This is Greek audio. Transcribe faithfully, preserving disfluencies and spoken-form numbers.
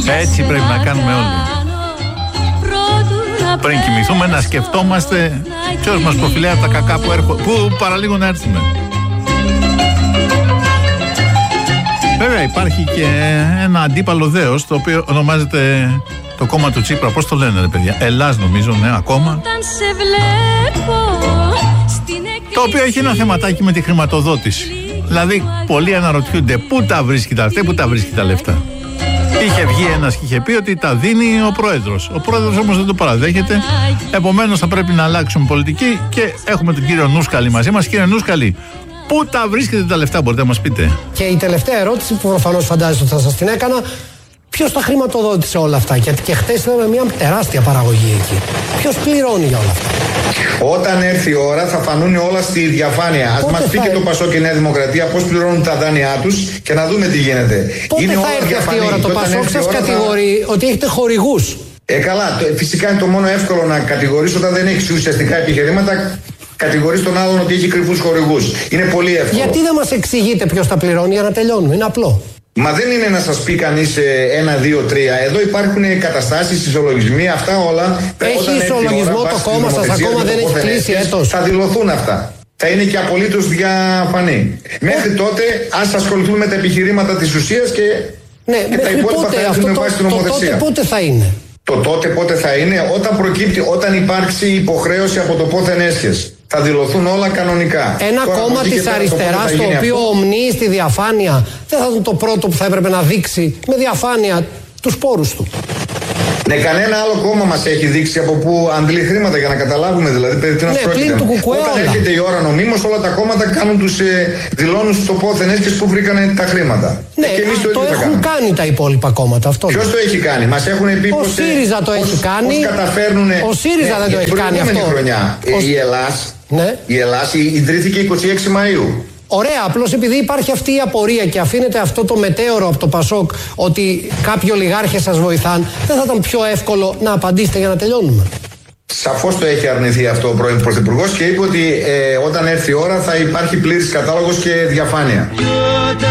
Έτσι πρέπει να κάνουμε όλοι. Πριν κοιμηθούμε να σκεφτόμαστε ποιος μας προφυλάει από τα κακά που, έρχο, που παραλίγο να έρθουμε. Βέβαια υπάρχει και ένα αντίπαλο δέος, το οποίο ονομάζεται το κόμμα του Τσίπρα. Πώς το λένε ρε παιδιά? Ελλάς νομίζω, ναι, ακόμα. Το οποίο έχει ένα θεματάκι με τη χρηματοδότηση. Δηλαδή πολλοί αναρωτιούνται πού τα βρίσκει τα λεφτά, πού τα βρίσκει τα λεφτά. Είχε βγει ένας και είχε πει ότι τα δίνει ο πρόεδρος. Ο πρόεδρος όμως δεν το παραδέχεται. Επομένως θα πρέπει να αλλάξουμε πολιτική και έχουμε τον κύριο Νούσκαλη μαζί μας. Κύριε Νούσκαλη, πού τα βρίσκετε τα λεφτά, μπορείτε να μας πείτε? Και η τελευταία ερώτηση που προφανώς φαντάζεστε ότι θα σας την έκανα: ποιος τα χρηματοδότησε όλα αυτά? Γιατί και χτες είδαμε μια τεράστια παραγωγή εκεί. Ποιος πληρώνει για όλα αυτά? Όταν έρθει η ώρα θα φανούν όλα στη διαφάνεια. Ας μας πει και το Πασόκ και η Νέα Δημοκρατία πώς πληρώνουν τα δάνειά τους και να δούμε τι γίνεται. Πότε είναι θα όλα έρθει διαφανή. αυτή η ώρα? Το Πασόκ σας κατηγορεί θα... ότι έχετε χορηγούς. Ε, καλά. Το, φυσικά είναι το μόνο εύκολο να κατηγορείς όταν δεν έχεις ουσιαστικά επιχειρήματα. Κατηγορείς τον άλλον ότι έχει κρυφούς χορηγούς. Είναι πολύ εύκολο. Γιατί δεν μας εξηγείτε ποιος τα πληρώνει για να τελειώνουμε? Είναι απλό. Μα δεν είναι να σας πει κανείς ένα, δύο, τρία. Εδώ υπάρχουν καταστάσεις, ισολογισμοί, αυτά όλα. Έχει ισολογισμό το κόμμα σας, ακόμα δεν έχει κλείσει έτος. Θα δηλωθούν αυτά. Θα είναι και απολύτως διαφανή. Μέχρι τότε ας ασχοληθούμε με τα επιχειρήματα της ουσίας και, ναι, και τα υπόλοιπα θα έρθουν με βάση την νομοθεσία. Το τότε θα είναι. Το τότε πότε θα είναι? Όταν προκύπτει, όταν υπάρξει υποχρέωση από το πόθεν έσχες. Θα δηλωθούν όλα κανονικά. Ένα Τώρα, κόμμα της αριστεράς το οποίο αυτό... ομνεί στη διαφάνεια δεν θα ήταν το πρώτο που θα έπρεπε να δείξει με διαφάνεια τους πόρους του? Ναι, κανένα άλλο κόμμα μας έχει δείξει από πού αντλεί χρήματα για να καταλάβουμε δηλαδή περί τίνος ναι, πρόκειται. Του κουκουέ, όταν όλα. έρχεται η ώρα νομίμως όλα τα κόμματα κάνουν τους ε, δηλώνουν στο πόθεν έσχες που βρήκανε τα χρήματα. Ναι, και εμείς το, το, το έχουν κάνει τα υπόλοιπα κόμματα. Αυτό. Ποιος το έχει κάνει? Μας έχουν πει ο πως, ΣΥΡΙΖΑ το πώς, έχει κάνει. Πώς καταφέρνουνε, ο ΣΥΡΙΖΑ ναι, δεν το έχει κάνει αυτό. Χρονιά, ο... η Ελλάς, ναι. η Ελλάς ιδρύθηκε είκοσι έξι Μαΐου. Ωραία, απλώς επειδή υπάρχει αυτή η απορία και αφήνεται αυτό το μετέωρο από το Πασόκ ότι κάποιοι ολιγάρχες σας βοηθάν, δεν θα ήταν πιο εύκολο να απαντήσετε για να τελειώνουμε? Σαφώς το έχει αρνηθεί αυτό ο πρώην Πρωθυπουργός και είπε ότι ε, όταν έρθει η ώρα θα υπάρχει πλήρης κατάλογος και διαφάνεια.